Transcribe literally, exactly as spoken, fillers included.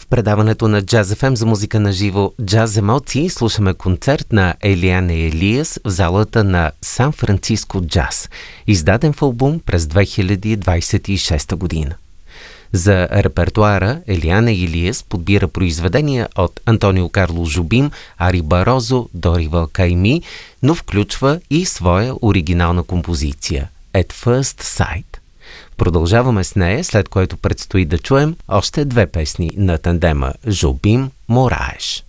В предаването на Jazz еф ем за музика на живо Джаз емоции слушаме концерт на Елиана Елиас в залата на Сан Франциско Джаз, издаден в албум през две хиляди двадесет и шеста година. За репертуара Елиана Елиас подбира произведения от Антонио Карло Жобим, Ари Барозо, Дорива Кайми, но включва и своя оригинална композиция At First Sight. Продължаваме с нея, след което предстои да чуем още две песни на тандема Жобим-Мораеш.